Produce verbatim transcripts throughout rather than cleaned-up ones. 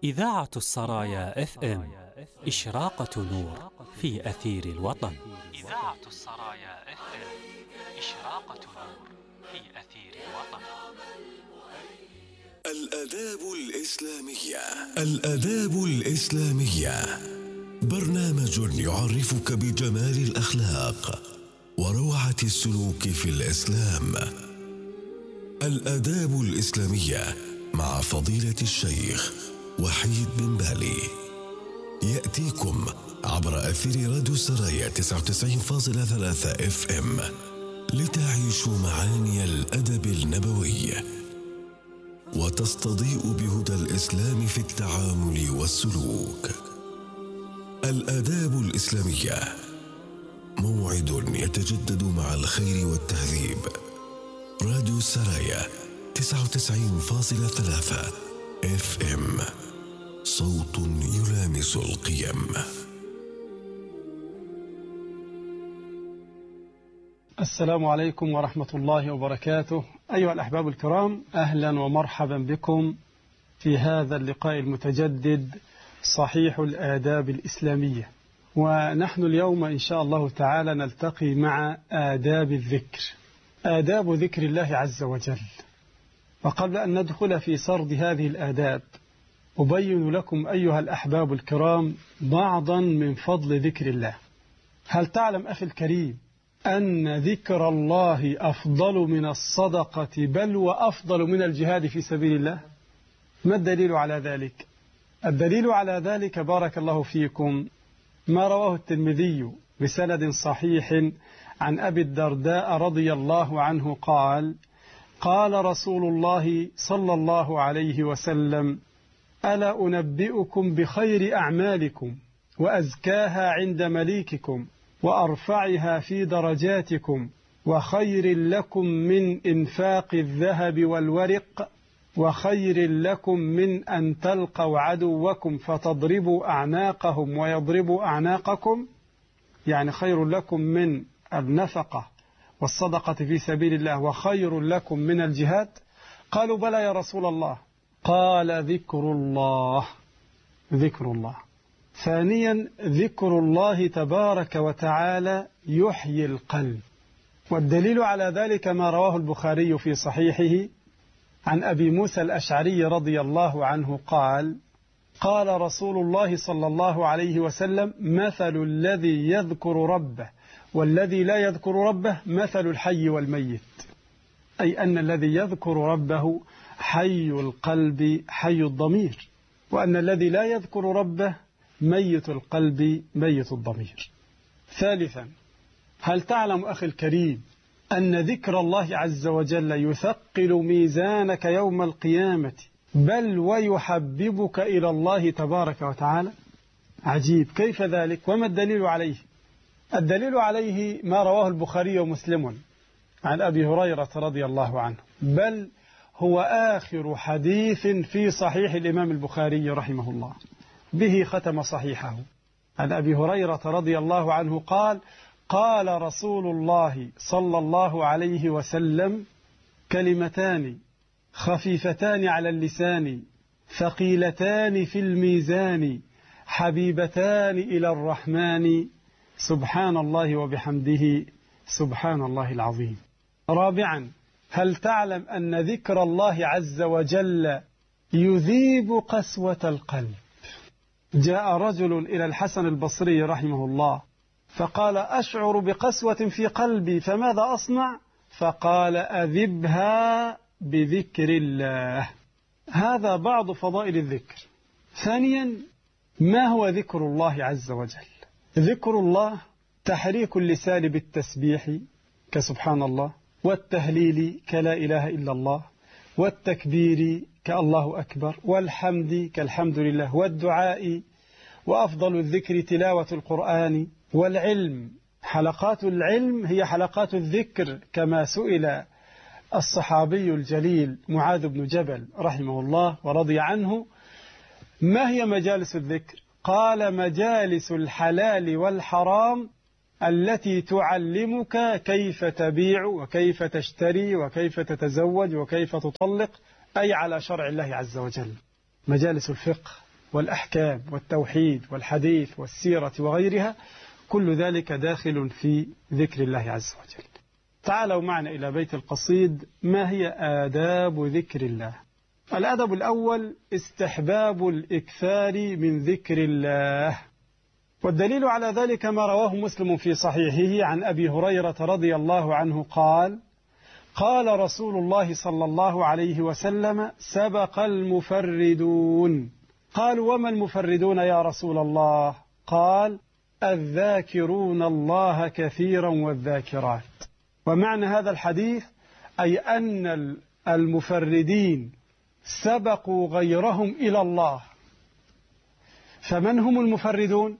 إذاعة السرايا اف ام، إشراقة نور في أثير الوطن. إذاعة السرايا اف ام، إشراقة نور في أثير الوطن. الآداب الإسلامية. الآداب الإسلامية برنامج يعرفك بجمال الأخلاق وروعة السلوك في الإسلام. الآداب الإسلامية مع فضيلة الشيخ وحيد بن بالي، يأتيكم عبر أثير راديو السرايا تسعة وتسعين فاصلة ثلاثة اف ام لتعيشوا معاني الأدب النبوي وتستضيء بهدى الإسلام في التعامل والسلوك. الآداب الإسلامية موعد يتجدد مع الخير والتهذيب. راديو السرايا تسعة وتسعين فاصلة ثلاثة اف ام، صوت يلامس القيم. السلام عليكم ورحمة الله وبركاته. أيها الأحباب الكرام، أهلا ومرحبا بكم في هذا اللقاء المتجدد صحيح الآداب الإسلامية. ونحن اليوم إن شاء الله تعالى نلتقي مع آداب الذكر، آداب ذكر الله عز وجل. وقبل أن ندخل في سرد هذه الآداب أبين لكم أيها الأحباب الكرام بعضا من فضل ذكر الله. هل تعلم أخي الكريم أن ذكر الله أفضل من الصدقة، بل وأفضل من الجهاد في سبيل الله؟ ما الدليل على ذلك؟ الدليل على ذلك بارك الله فيكم ما رواه الترمذي بسند صحيح عن أبي الدرداء رضي الله عنه قال: قال رسول الله صلى الله عليه وسلم: ألا أنبئكم بخير أعمالكم وأزكاها عند مليككم وأرفعها في درجاتكم وخير لكم من إنفاق الذهب والورق وخير لكم من أن تلقوا عدوكم فتضربوا أعناقهم ويضربوا أعناقكم؟ يعني خير لكم من النفقة والصدقة في سبيل الله وخير لكم من الجهاد. قالوا: بلى يا رسول الله. قال: ذكر الله. ذكر الله. ثانيا، ذكر الله تبارك وتعالى يحيي القلب، والدليل على ذلك ما رواه البخاري في صحيحه عن أبي موسى الأشعري رضي الله عنه قال: قال رسول الله صلى الله عليه وسلم: مثل الذي يذكر ربه والذي لا يذكر ربه مثل الحي والميت. أي أن الذي يذكر ربه حي القلب حي الضمير، وأن الذي لا يذكر ربه ميت القلب ميت الضمير. ثالثا، هل تعلم أخي الكريم أن ذكر الله عز وجل يثقل ميزانك يوم القيامة، بل ويحببك إلى الله تبارك وتعالى؟ عجيب، كيف ذلك؟ وما الدليل عليه؟ الدليل عليه ما رواه البخاري ومسلم عن أبي هريرة رضي الله عنه، بل هو آخر حديث في صحيح الإمام البخاري رحمه الله، به ختم صحيحه. عن أبي هريرة رضي الله عنه قال: قال رسول الله صلى الله عليه وسلم: كلمتان خفيفتان على اللسان ثقيلتان في الميزان حبيبتان إلى الرحمن سبحان الله وبحمده سبحان الله العظيم. رابعا، هل تعلم أن ذكر الله عز وجل يذيب قسوة القلب؟ جاء رجل إلى الحسن البصري رحمه الله فقال: أشعر بقسوة في قلبي فماذا أصنع؟ فقال: أذبها بذكر الله. هذا بعض فضائل الذكر. ثانيا، ما هو ذكر الله عز وجل؟ ذكر الله تحريك اللسان بالتسبيح كسبحان الله، والتهليل كلا إله إلا الله، والتكبير كالله أكبر، والحمد كالحمد لله، والدعاء، وأفضل الذكر تلاوة القرآن، والعلم. حلقات العلم هي حلقات الذكر، كما سئل الصحابي الجليل معاذ بن جبل رحمه الله ورضي عنه: ما هي مجالس الذكر؟ قال: مجالس الحلال والحرام التي تعلمك كيف تبيع وكيف تشتري وكيف تتزوج وكيف تطلق، أي على شرع الله عز وجل. مجالس الفقه، والأحكام والتوحيد والحديث والسيرة وغيرها، كل ذلك داخل في ذكر الله عز وجل. تعالوا معنا إلى بيت القصيد. ما هي آداب ذكر الله؟ الأدب الأول استحباب الإكثار من ذكر الله، والدليل على ذلك ما رواه مسلم في صحيحه عن أبي هريرة رضي الله عنه قال: قال رسول الله صلى الله عليه وسلم: سبق المفردون. قالوا: وما المفردون يا رسول الله؟ قال: الذاكرون الله كثيرا والذاكرات. ومعنى هذا الحديث أي أن المفردين سبقوا غيرهم إلى الله. فمن هم المفردون؟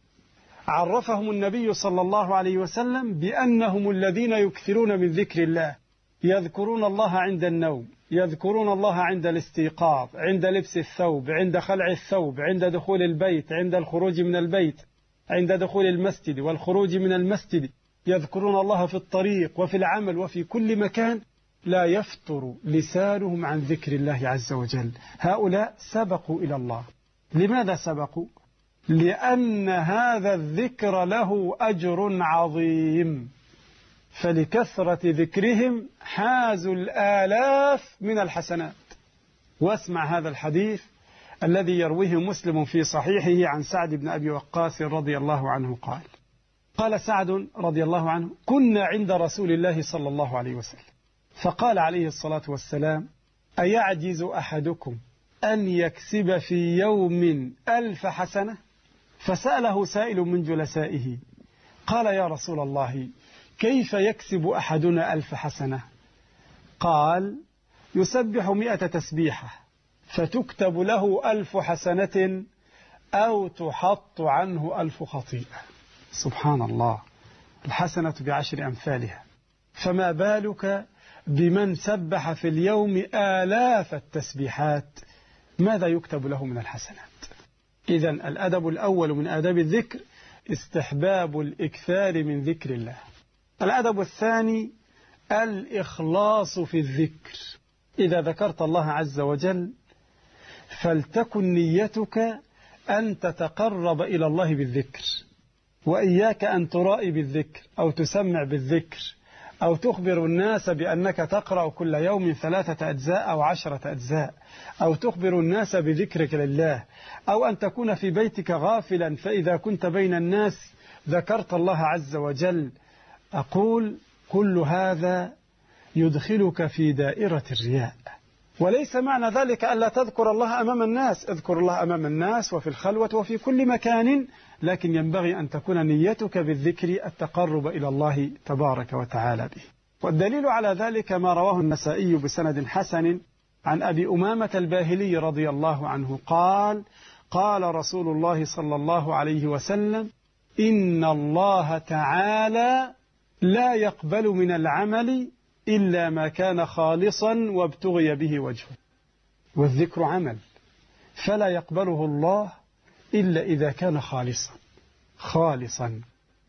عرفهم النبي صلى الله عليه وسلم بأنهم الذين يكثرون من ذكر الله، يذكرون الله عند النوم، يذكرون الله عند الاستيقاظ، عند لبس الثوب، عند خلع الثوب، عند دخول البيت، عند الخروج من البيت، عند دخول المسجد والخروج من المسجد، يذكرون الله في الطريق وفي العمل وفي كل مكان، لا يفتر لسانهم عن ذكر الله عز وجل. هؤلاء سبقوا إلى الله. لماذا سبقوا؟ لأن هذا الذكر له أجر عظيم، فلكثرة ذكرهم حازوا الآلاف من الحسنات. واسمع هذا الحديث الذي يرويه مسلم في صحيحه عن سعد بن أبي وقاص رضي الله عنه قال: قال سعد رضي الله عنه: كنا عند رسول الله صلى الله عليه وسلم فقال عليه الصلاة والسلام: أيعجز أحدكم أن يكسب في يوم ألف حسنة؟ فسأله سائل من جلسائه قال: يا رسول الله، كيف يكسب أحدنا ألف حسنة؟ قال: يسبح مئة تسبيحة فتكتب له ألف حسنة أو تحط عنه ألف خطيئة. سبحان الله، الحسنة بعشر أمثالها، فما بالك بمن سبح في اليوم آلاف التسبيحات؟ ماذا يكتب له من الحسنات؟ إذن الأدب الأول من آداب الذكر استحباب الإكثار من ذكر الله. الأدب الثاني الإخلاص في الذكر. إذا ذكرت الله عز وجل فلتكن نيتك أن تتقرب إلى الله بالذكر، وإياك أن ترائي بالذكر أو تسمع بالذكر أو تخبر الناس بأنك تقرأ كل يوم ثلاثة أجزاء أو عشرة أجزاء، أو تخبر الناس بذكرك لله، أو أن تكون في بيتك غافلا فإذا كنت بين الناس ذكرت الله عز وجل. أقول كل هذا يدخلك في دائرة الرياء، وليس معنى ذلك ألا تذكر الله أمام الناس. اذكر الله أمام الناس وفي الخلوة وفي كل مكان، لكن ينبغي أن تكون نيتك بالذكر التقرب إلى الله تبارك وتعالى به. والدليل على ذلك ما رواه النسائي بسند حسن عن أبي أمامة الباهلي رضي الله عنه قال: قال رسول الله صلى الله عليه وسلم: إن الله تعالى لا يقبل من العمل إلا ما كان خالصا وابتغي به وجهه. والذكر عمل، فلا يقبله الله إلا إذا كان خالصا خالصا.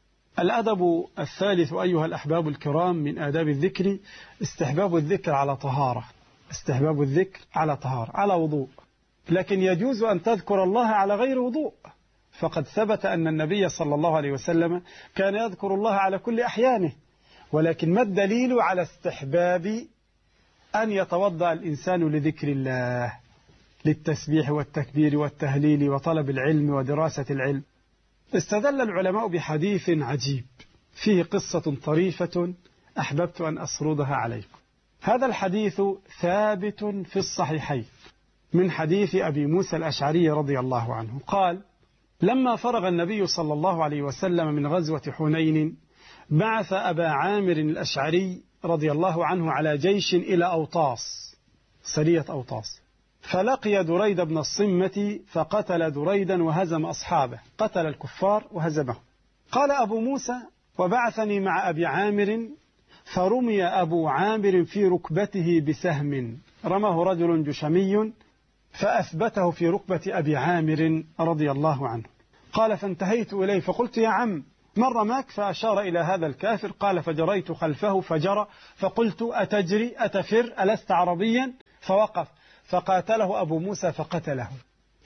الأدب الثالث أيها الأحباب الكرام من آداب الذكر استحباب الذكر على طهارة. استحباب الذكر على طهارة، على وضوء، لكن يجوز أن تذكر الله على غير وضوء، فقد ثبت أن النبي صلى الله عليه وسلم كان يذكر الله على كل أحيانه. ولكن ما الدليل على استحباب أن يتوضأ الإنسان لذكر الله، للتسبيح والتكبير والتهليل وطلب العلم ودراسة العلم؟ استدل العلماء بحديث عجيب فيه قصة طريفة أحببت أن أسردها عليكم. هذا الحديث ثابت في الصحيحين من حديث أبي موسى الأشعري رضي الله عنه قال: لما فرغ النبي صلى الله عليه وسلم من غزوة حنين بعث أبا عامر الأشعري رضي الله عنه على جيش إلى أوطاس، سرية أوطاس، فلقي دريد بن الصمة فقتل دريدا وهزم أصحابه، قتل الكفار وهزمهم. قال أبو موسى: وبعثني مع أبي عامر فرمي أبو عامر في ركبته بسهم، رماه رجل جشمي فأثبته في ركبة أبي عامر رضي الله عنه. قال: فانتهيت إليه فقلت: يا عم، من رماك؟ فأشار إلى هذا الكافر. قال: فجريت خلفه فجرى، فقلت: أتجري أتفر ألست عربيا؟ فوقف، فقاتله أبو موسى فقتله.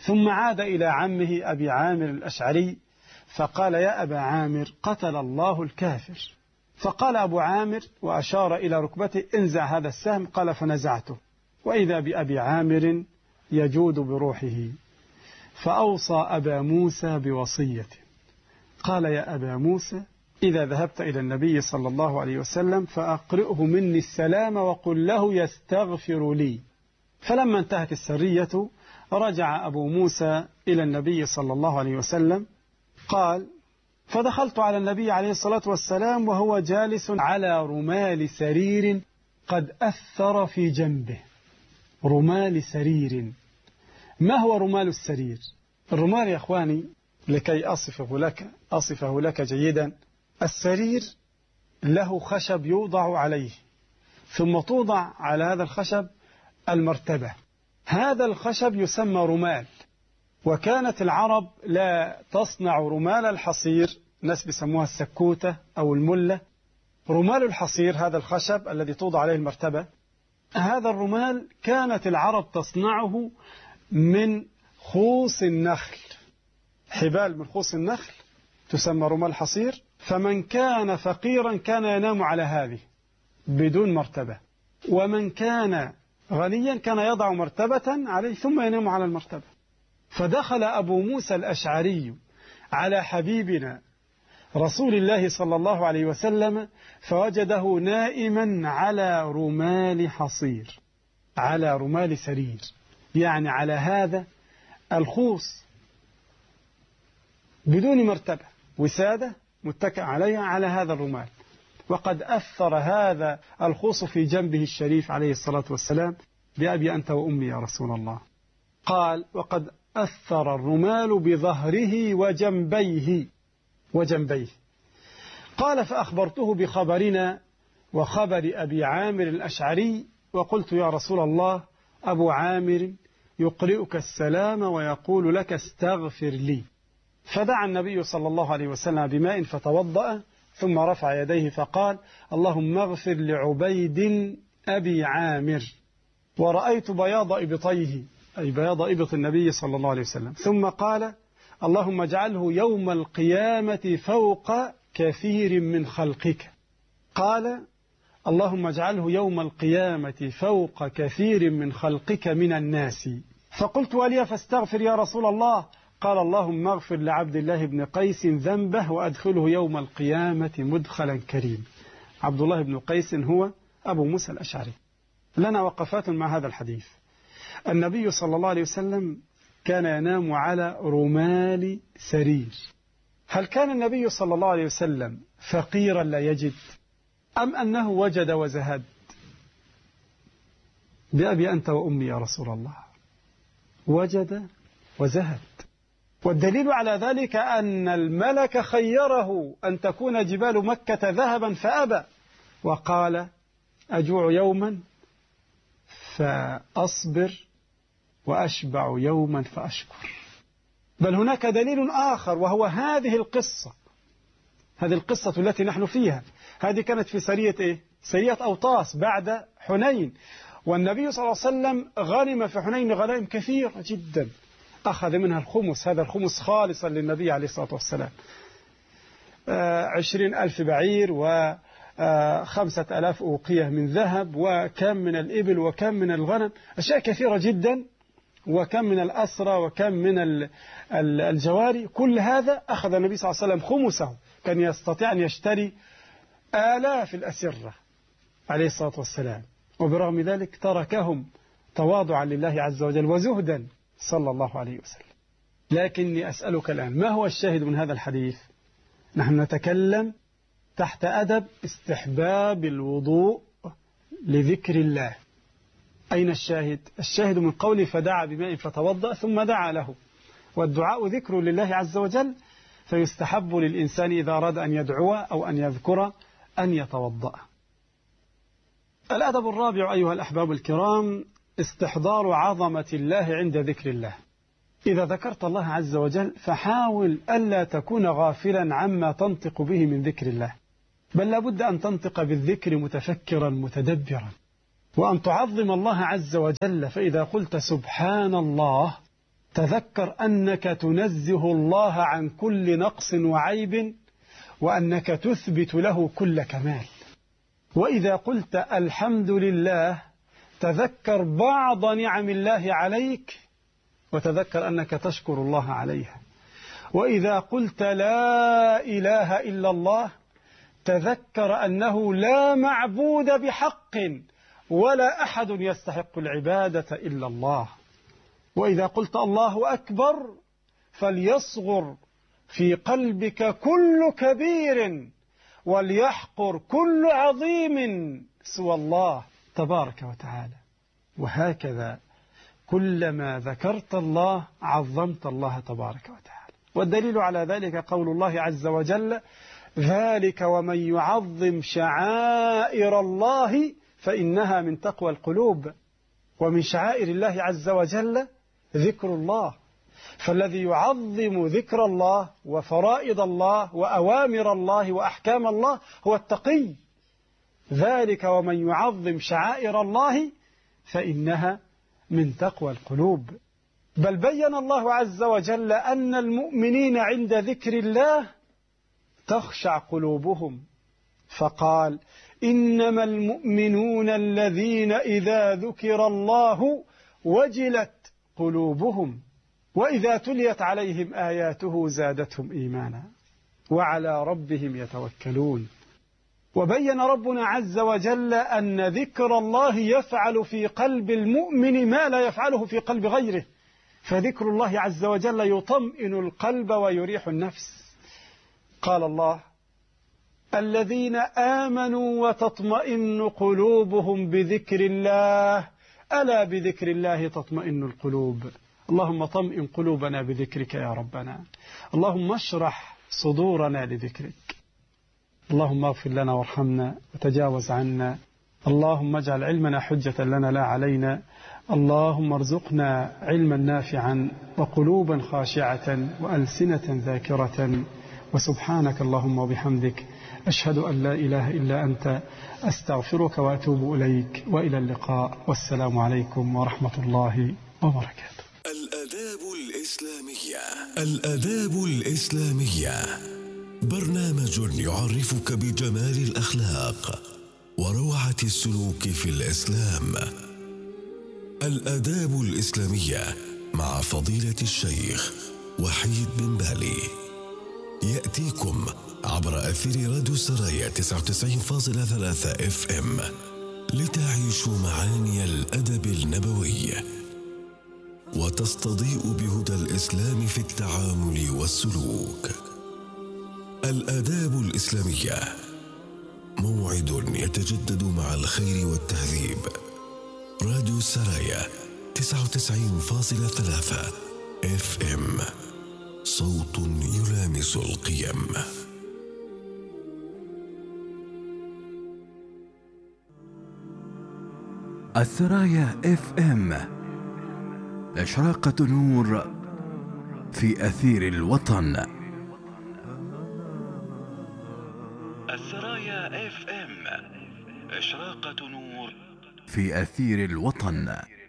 ثم عاد إلى عمه أبي عامر الأشعري فقال يا أبا عامر قتل الله الكافر. فقال أبو عامر وأشار إلى ركبته انزع هذا السهم. قال فنزعته وإذا بأبي عامر يجود بروحه فأوصى أبا موسى بوصيته. قال يا أبا موسى إذا ذهبت إلى النبي صلى الله عليه وسلم فأقرئه مني السلام وقل له يستغفر لي. فلما انتهت السرية رجع أبو موسى إلى النبي صلى الله عليه وسلم. قال فدخلت على النبي عليه الصلاة والسلام وهو جالس على رمال سرير قد أثر في جنبه. رمال سرير. ما هو رمال السرير؟ الرمال يا أخواني لكي أصفه لك أصفه لك جيدا، السرير له خشب يوضع عليه ثم توضع على هذا الخشب المرتبة. هذا الخشب يسمى رمال. وكانت العرب لا تصنع رمال الحصير، ناس بيسموها السكوتة أو الملة. رمال الحصير هذا الخشب الذي توضع عليه المرتبة، هذا الرمال كانت العرب تصنعه من خوص النخل، حبال من خوص النخل تسمى رمال حصير. فمن كان فقيرا كان ينام على هذه بدون مرتبة، ومن كان غنيا كان يضع مرتبة عليه ثم ينام على المرتبة. فدخل أبو موسى الأشعري على حبيبنا رسول الله صلى الله عليه وسلم فوجده نائما على رمال حصير، على رمال سرير، يعني على هذا الخوص بدون مرتبة، وسادة متكئ عليها على هذا الرمال. وقد أثر هذا الخوص في جنبه الشريف عليه الصلاة والسلام بأبي أنت وأمي يا رسول الله. قال وقد أثر الرمال بظهره وجنبيه وجنبيه. قال فأخبرته بخبرنا وخبر أبي عامر الأشعري وقلت يا رسول الله أبو عامر يقرئك السلام ويقول لك استغفر لي. فدعا النبي صلى الله عليه وسلم بماء فتوضأ ثم رفع يديه فقال اللهم اغفر لعبيد أبي عامر. ورأيت بياض إبطيه، أي بياض إبط النبي صلى الله عليه وسلم. ثم قال اللهم اجعله يوم القيامة فوق كثير من خلقك. قال اللهم اجعله يوم القيامة فوق كثير من خلقك من الناس. فقلت ولي فاستغفر يا رسول الله؟ قال اللهم اغفر لعبد الله بن قيس ذنبه وأدخله يوم القيامة مدخلا كريم. عبد الله بن قيس هو أبو موسى الأشعري. لنا وقفات مع هذا الحديث. النبي صلى الله عليه وسلم كان ينام على رمال سرير. هل كان النبي صلى الله عليه وسلم فقيرا لا يجد، أم أنه وجد وزهد؟ بأبي أنت وأمي يا رسول الله، وجد وزهد. والدليل على ذلك أن الملك خيره أن تكون جبال مكة ذهبا فأبى، وقال أجوع يوما فأصبر وأشبع يوما فأشكر. بل هناك دليل آخر وهو هذه القصة، هذه القصة التي نحن فيها. هذه كانت في سرية إيه؟ سرية أوطاس بعد حنين، والنبي صلى الله عليه وسلم غنم في حنين غنائم كثيرة جدا، أخذ منها الخمس، هذا الخمس خالصا للنبي عليه الصلاة والسلام، عشرين ألف بعير وخمسة ألاف أوقية من ذهب وكم من الإبل وكم من الغنم، أشياء كثيرة جدا، وكم من الأسرى وكم من الجواري. كل هذا أخذ النبي صلى الله عليه وسلم خمسه، كان يستطيع أن يشتري آلاف الأسرة عليه الصلاة والسلام، وبرغم ذلك تركهم تواضعا لله عز وجل وزهدا صلى الله عليه وسلم. لكني أسألك الآن، ما هو الشاهد من هذا الحديث؟ نحن نتكلم تحت أدب استحباب الوضوء لذكر الله. أين الشاهد؟ الشاهد من قوله فدعا بماء فتوضأ ثم دعا له، والدعاء ذكر لله عز وجل، فيستحب للإنسان إذا أراد أن يدعو أو أن يذكر أن يتوضأ. الأدب الرابع أيها الأحباب الكرام استحضار عظمة الله عند ذكر الله. إذا ذكرت الله عز وجل فحاول ألا تكون غافلا عما تنطق به من ذكر الله، بل لابد أن تنطق بالذكر متفكرا متدبرا، وأن تعظم الله عز وجل. فإذا قلت سبحان الله تذكر أنك تنزه الله عن كل نقص وعيب، وأنك تثبت له كل كمال. وإذا قلت الحمد لله تذكر بعض نعم الله عليك، وتذكر أنك تشكر الله عليها. وإذا قلت لا إله إلا الله تذكر أنه لا معبود بحق ولا أحد يستحق العبادة إلا الله. وإذا قلت الله أكبر فليصغر في قلبك كل كبير وليحقر كل عظيم سوى الله تبارك وتعالى. وهكذا كلما ذكرت الله عظمت الله تبارك وتعالى. والدليل على ذلك قول الله عز وجل: ذلك ومن يعظم شعائر الله فإنها من تقوى القلوب. ومن شعائر الله عز وجل ذكر الله، فالذي يعظم ذكر الله وفرائض الله وأوامر الله وأحكام الله هو التقي. ذلك ومن يعظم شعائر الله فإنها من تقوى القلوب. بل بين الله عز وجل أن المؤمنين عند ذكر الله تخشع قلوبهم، فقال: إنما المؤمنون الذين إذا ذكر الله وجلت قلوبهم وإذا تليت عليهم آياته زادتهم إيمانا وعلى ربهم يتوكلون. وبين ربنا عز وجل أن ذكر الله يفعل في قلب المؤمن ما لا يفعله في قلب غيره، فذكر الله عز وجل يطمئن القلب ويريح النفس. قال الله: الذين آمنوا وتطمئن قلوبهم بذكر الله ألا بذكر الله تطمئن القلوب. اللهم طمئن قلوبنا بذكرك يا ربنا، اللهم اشرح صدورنا لذكرك، اللهم اغفر لنا وارحمنا وتجاوز عنا، اللهم اجعل علمنا حجة لنا لا علينا، اللهم ارزقنا علما نافعا وقلوبا خاشعة وألسنة ذاكرة. وسبحانك اللهم وبحمدك أشهد أن لا إله إلا أنت أستغفرك وأتوب إليك، وإلى اللقاء، والسلام عليكم ورحمة الله وبركاته. الآداب الإسلامية. الآداب الإسلامية برنامج يعرفك بجمال الأخلاق وروعة السلوك في الإسلام. الآداب الإسلامية مع فضيلة الشيخ وحيد بن بالي، يأتيكم عبر أثير راديو سرايا تسعة وتسعين فاصلة ثلاثة اف ام لتعيشوا معاني الأدب النبوي وتستضيء بهدى الإسلام في التعامل والسلوك. الآداب الإسلامية موعد يتجدد مع الخير والتهذيب. راديو سرايا تسعة وتسعين فاصلة ثلاثة اف ام، صوت يلامس القيم. السرايا اف ام، إشراقة نور في أثير الوطن. السرايا اف ام، إشراقة نور في أثير الوطن.